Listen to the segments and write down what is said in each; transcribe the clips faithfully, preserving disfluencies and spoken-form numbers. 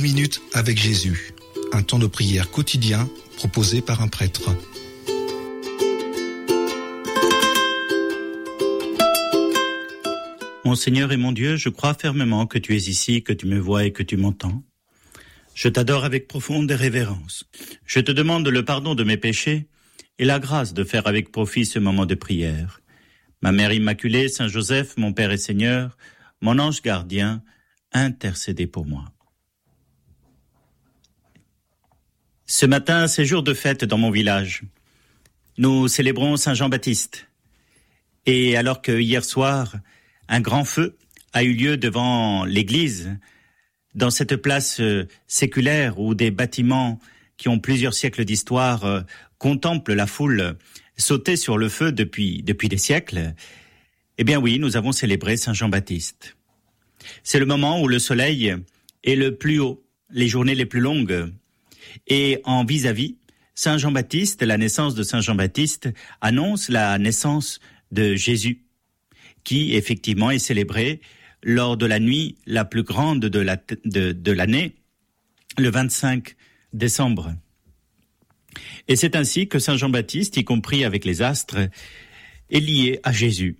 minutes avec Jésus, un temps de prière quotidien proposé par un prêtre. Mon Seigneur et mon Dieu, je crois fermement que tu es ici, que tu me vois et que tu m'entends. Je t'adore avec profonde révérence. Je te demande le pardon de mes péchés et la grâce de faire avec profit ce moment de prière. Ma Mère Immaculée, Saint Joseph, mon Père et Seigneur, mon ange gardien, intercédez pour moi. Ce matin, c'est jour de fête dans mon village. Nous célébrons Saint Jean-Baptiste. Et alors que hier soir, un grand feu a eu lieu devant l'église, dans cette place séculaire où des bâtiments qui ont plusieurs siècles d'histoire contemplent la foule sauter sur le feu depuis, depuis des siècles, eh bien oui, nous avons célébré Saint Jean-Baptiste. C'est le moment où le soleil est le plus haut, les journées les plus longues. Et en vis-à-vis, Saint Jean-Baptiste, la naissance de Saint Jean-Baptiste, annonce la naissance de Jésus, qui effectivement est célébré lors de la nuit la plus grande de, la, de, de l'année, le vingt-cinq décembre. Et c'est ainsi que Saint Jean-Baptiste, y compris avec les astres, est lié à Jésus.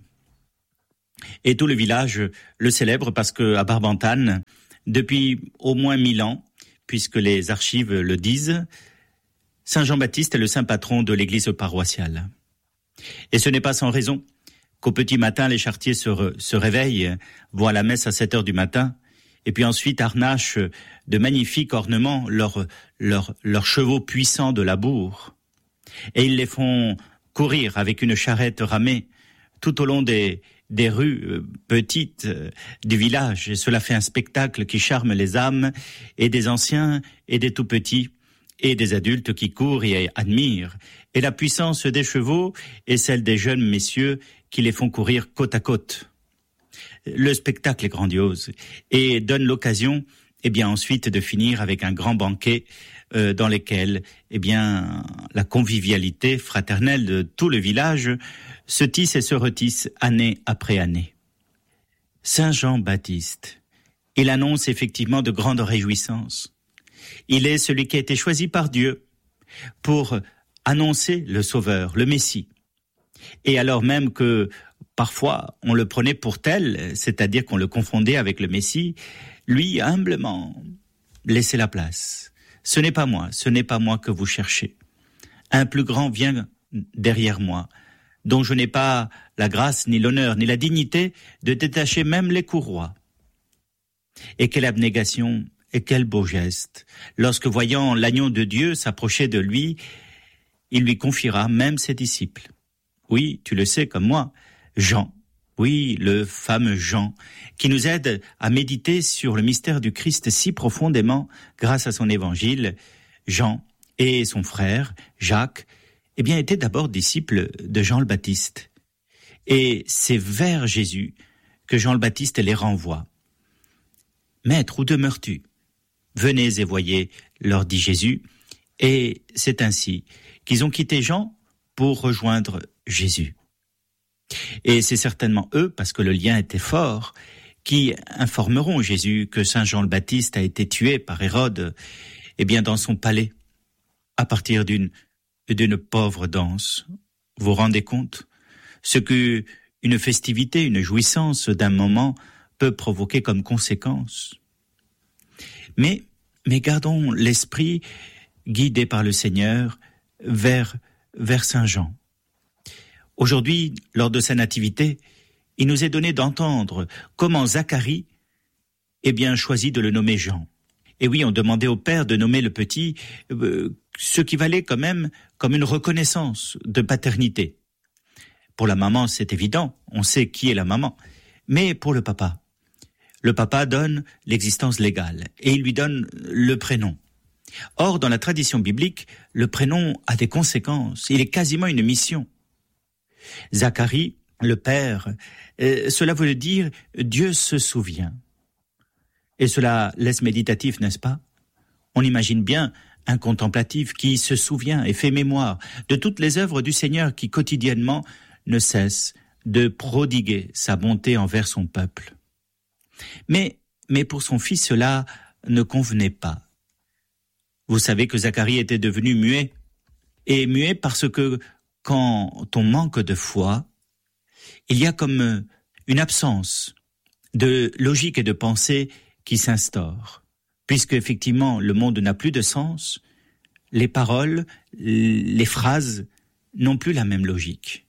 Et tout le village le célèbre parce qu'à Barbentane, depuis au moins mille ans, puisque les archives le disent, Saint Jean-Baptiste est le saint patron de l'église paroissiale. Et ce n'est pas sans raison qu'au petit matin, les charretiers se, re, se réveillent, vont à la messe à sept heures du matin, et puis ensuite harnachent de magnifiques ornements leurs leur, leur chevaux puissants de labour. Et ils les font courir avec une charrette ramée tout au long des, des rues euh, petites euh, du village. Et cela fait un spectacle qui charme les âmes, et des anciens et des tout-petits, et des adultes qui courent et admirent. Et la puissance des chevaux est celle des jeunes messieurs qui les font courir côte à côte. Le spectacle est grandiose et donne l'occasion, eh bien, ensuite de finir avec un grand banquet euh, dans lequel, eh bien, la convivialité fraternelle de tout le village se tisse et se retisse année après année. Saint Jean-Baptiste, il annonce effectivement de grandes réjouissances. Il est celui qui a été choisi par Dieu pour annoncer le Sauveur, le Messie. Et alors même que parfois on le prenait pour tel, c'est-à-dire qu'on le confondait avec le Messie, lui humblement laissait la place. Ce n'est pas moi, ce n'est pas moi que vous cherchez. Un plus grand vient derrière moi, dont je n'ai pas la grâce, ni l'honneur, ni la dignité de détacher même les courroies. Et quelle abnégation, et quel beau geste, lorsque voyant l'agneau de Dieu s'approcher de lui, il lui confiera même ses disciples. Oui, tu le sais comme moi, Jean, oui, le fameux Jean, qui nous aide à méditer sur le mystère du Christ si profondément grâce à son évangile. Jean et son frère, Jacques, eh bien, étaient d'abord disciples de Jean le Baptiste. Et c'est vers Jésus que Jean le Baptiste les renvoie. « Maître, où demeures-tu ? Venez et voyez, leur dit Jésus. » Et c'est ainsi qu'ils ont quitté Jean pour rejoindre Jésus. Et c'est certainement eux, parce que le lien était fort, qui informeront Jésus que Saint Jean le Baptiste a été tué par Hérode, eh bien dans son palais, à partir d'une, d'une pauvre danse. Vous vous rendez compte ? Ce que une festivité, une jouissance d'un moment peut provoquer comme conséquence. Mais, mais gardons l'esprit guidé par le Seigneur vers, vers Saint Jean. Aujourd'hui, lors de sa nativité, il nous est donné d'entendre comment Zacharie, eh bien, choisit de le nommer Jean. Et oui, on demandait au père de nommer le petit, euh, ce qui valait quand même comme une reconnaissance de paternité. Pour la maman, c'est évident, on sait qui est la maman. Mais pour le papa, le papa donne l'existence légale et il lui donne le prénom. Or, dans la tradition biblique, le prénom a des conséquences, il est quasiment une mission. Zacharie, le père, euh, cela veut dire « Dieu se souvient ». Et cela laisse méditatif, n'est-ce pas ? On imagine bien un contemplatif qui se souvient et fait mémoire de toutes les œuvres du Seigneur qui quotidiennement ne cesse de prodiguer sa bonté envers son peuple. Mais, mais pour son fils, cela ne convenait pas. Vous savez que Zacharie était devenu muet, et muet parce que quand on manque de foi, il y a comme une absence de logique et de pensée qui s'instaure. Puisque effectivement le monde n'a plus de sens, les paroles, les phrases n'ont plus la même logique.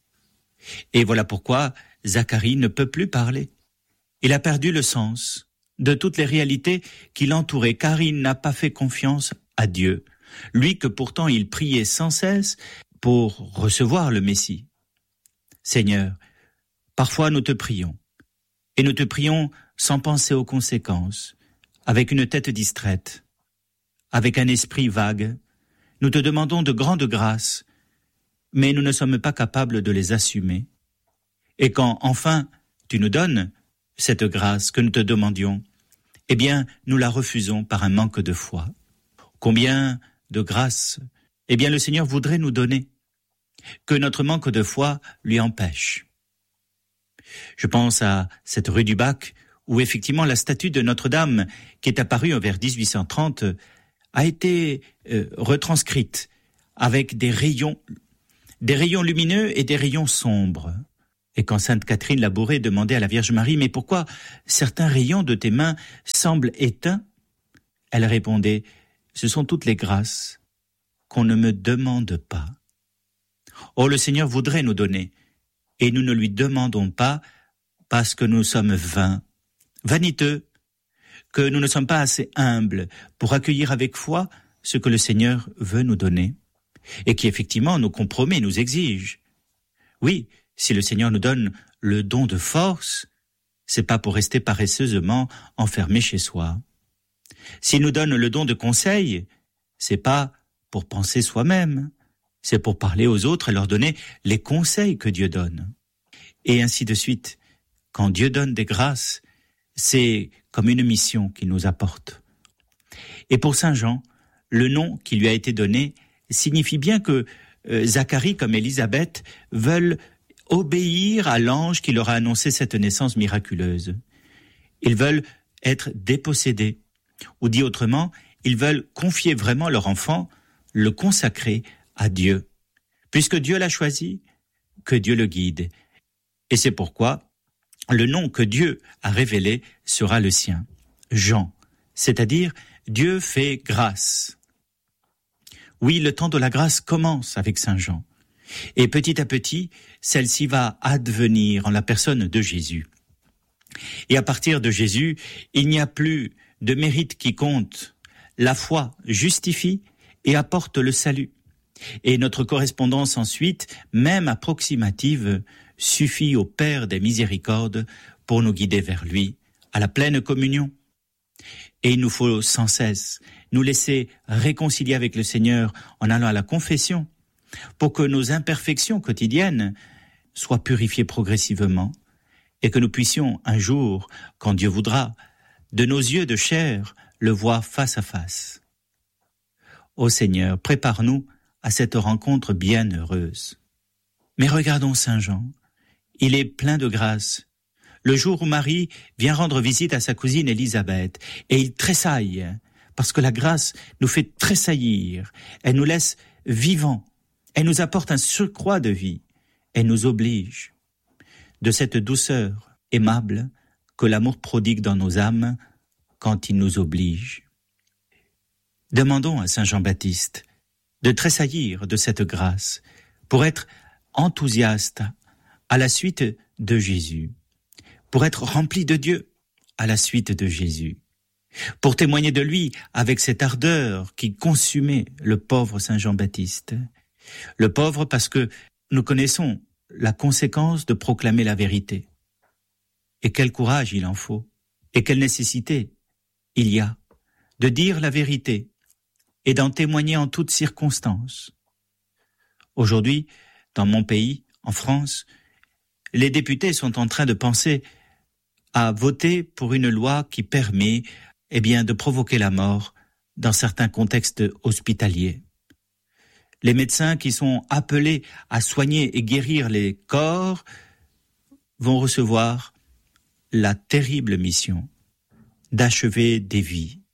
Et voilà pourquoi Zacharie ne peut plus parler. Il a perdu le sens de toutes les réalités qui l'entouraient, car il n'a pas fait confiance à Dieu, lui que pourtant il priait sans cesse pour recevoir le Messie. Seigneur, parfois nous te prions, et nous te prions sans penser aux conséquences, avec une tête distraite, avec un esprit vague. Nous te demandons de grandes grâces, mais nous ne sommes pas capables de les assumer. Et quand enfin tu nous donnes cette grâce que nous te demandions, eh bien nous la refusons par un manque de foi. Combien de grâces, eh bien le Seigneur voudrait nous donner, que notre manque de foi lui empêche. Je pense à cette rue du Bac, où effectivement la statue de Notre-Dame, qui est apparue vers dix-huit cent trente, a été euh, retranscrite avec des rayons, des rayons lumineux et des rayons sombres. Et quand Sainte Catherine Labouré demandait à la Vierge Marie « Mais pourquoi certains rayons de tes mains semblent éteints ?» Elle répondait « Ce sont toutes les grâces qu'on ne me demande pas. » Oh, le Seigneur voudrait nous donner, et nous ne lui demandons pas parce que nous sommes vains, vaniteux, que nous ne sommes pas assez humbles pour accueillir avec foi ce que le Seigneur veut nous donner, et qui effectivement nous compromet, nous exige. Oui, si le Seigneur nous donne le don de force, c'est pas pour rester paresseusement enfermé chez soi. S'il nous donne le don de conseil, c'est pas pour penser soi-même, c'est pour parler aux autres et leur donner les conseils que Dieu donne. Et ainsi de suite. Quand Dieu donne des grâces, c'est comme une mission qu'il nous apporte. Et pour Saint Jean, le nom qui lui a été donné signifie bien que euh, Zacharie comme Élisabeth veulent obéir à l'ange qui leur a annoncé cette naissance miraculeuse. Ils veulent être dépossédés, ou dit autrement, ils veulent confier vraiment leur enfant, le consacrer à Dieu. Puisque Dieu l'a choisi, que Dieu le guide. Et c'est pourquoi le nom que Dieu a révélé sera le sien, Jean, c'est-à-dire Dieu fait grâce. Oui, le temps de la grâce commence avec Saint Jean. Et petit à petit, celle-ci va advenir en la personne de Jésus. Et à partir de Jésus, il n'y a plus de mérite qui compte. La foi justifie et apporte le salut. Et notre correspondance ensuite, même approximative, suffit au Père des miséricordes pour nous guider vers lui, à la pleine communion. Et il nous faut sans cesse nous laisser réconcilier avec le Seigneur en allant à la confession, pour que nos imperfections quotidiennes soient purifiées progressivement et que nous puissions un jour, quand Dieu voudra, de nos yeux de chair, le voir face à face. Ô Seigneur, prépare-nous à cette rencontre bienheureuse. Mais regardons Saint Jean, il est plein de grâce. Le jour où Marie vient rendre visite à sa cousine Élisabeth, et il tressaille, parce que la grâce nous fait tressaillir, elle nous laisse vivants, elle nous apporte un surcroît de vie, elle nous oblige. De cette douceur aimable que l'amour prodigue dans nos âmes quand il nous oblige. Demandons à Saint Jean-Baptiste de tressaillir de cette grâce pour être enthousiaste à la suite de Jésus, pour être rempli de Dieu à la suite de Jésus, pour témoigner de lui avec cette ardeur qui consumait le pauvre Saint Jean-Baptiste. Le pauvre parce que nous connaissons la conséquence de proclamer la vérité. Et quel courage il en faut, et quelle nécessité il y a de dire la vérité et d'en témoigner en toutes circonstances. Aujourd'hui, dans mon pays, en France, les députés sont en train de penser à voter pour une loi qui permet, eh bien, de provoquer la mort dans certains contextes hospitaliers. Les médecins qui sont appelés à soigner et guérir les corps vont recevoir la terrible mission d'achever des vies.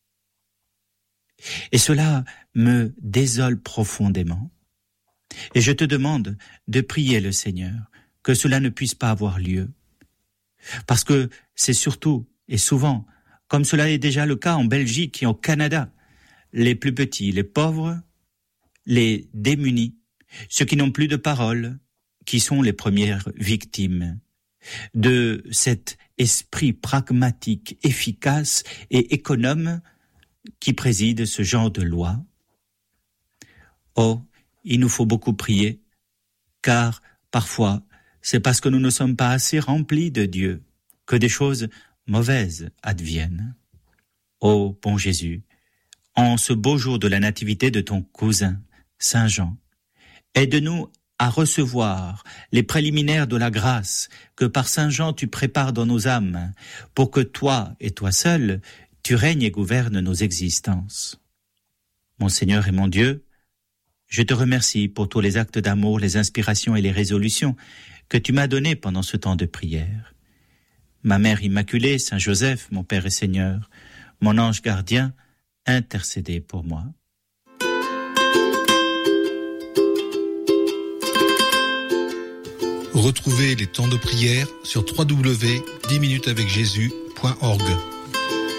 Et cela me désole profondément. Et je te demande de prier le Seigneur, que cela ne puisse pas avoir lieu. Parce que c'est surtout et souvent, comme cela est déjà le cas en Belgique et au Canada, les plus petits, les pauvres, les démunis, ceux qui n'ont plus de parole, qui sont les premières victimes de cet esprit pragmatique, efficace et économe qui préside ce genre de loi. Oh, il nous faut beaucoup prier, car parfois, c'est parce que nous ne sommes pas assez remplis de Dieu que des choses mauvaises adviennent. Ô bon Jésus, en ce beau jour de la nativité de ton cousin, Saint Jean, aide-nous à recevoir les préliminaires de la grâce que par Saint Jean tu prépares dans nos âmes, pour que toi et toi seul, tu règnes et gouvernes nos existences. Mon Seigneur et mon Dieu, je te remercie pour tous les actes d'amour, les inspirations et les résolutions que tu m'as donnés pendant ce temps de prière. Ma Mère Immaculée, Saint Joseph, mon Père et Seigneur, mon ange gardien, intercédez pour moi. Retrouvez les temps de prière sur w w w point dix minutes avec jésus point org.